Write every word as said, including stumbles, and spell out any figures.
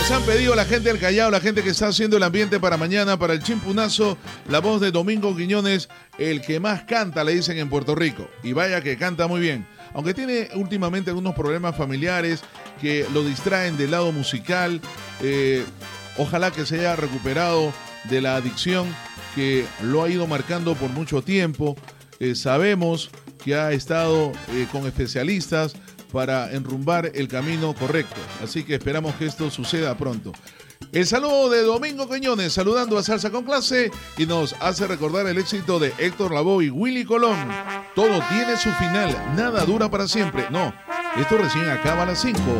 Nos han pedido la gente del Callao, la gente que está haciendo el ambiente para mañana, para el chimpunazo, la voz de Domingo Quiñones, el que más canta, le dicen en Puerto Rico. Y vaya que canta muy bien. Aunque tiene últimamente algunos problemas familiares que lo distraen del lado musical, eh, ojalá que se haya recuperado de la adicción que lo ha ido marcando por mucho tiempo. Eh, sabemos que ha estado eh, con especialistas para enrumbar el camino correcto. Así que esperamos que esto suceda pronto. El saludo de Domingo Quiñones, saludando a Salsa con Clase, y nos hace recordar el éxito de Héctor Lavoe y Willy Colón. Todo tiene su final, nada dura para siempre. No, esto recién acaba a las cinco.